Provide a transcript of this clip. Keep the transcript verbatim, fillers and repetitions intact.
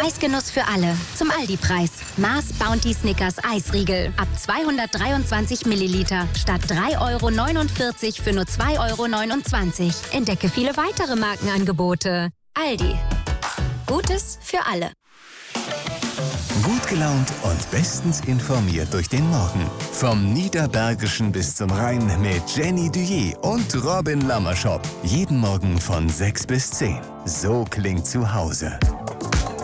Eisgenuss für alle. Zum Aldi-Preis. Mars Bounty Snickers Eisriegel. Ab zweihundertdreiundzwanzig Milliliter statt drei Euro neunundvierzig für nur zwei Euro neunundzwanzig. Entdecke viele weitere Markenangebote. Aldi. Gutes für alle. Gut gelaunt und bestens informiert durch den Morgen. Vom Niederbergischen bis zum Rhein mit Jenny Duyé und Robin Lammerschop. Jeden Morgen von sechs bis zehn. So klingt zu Hause.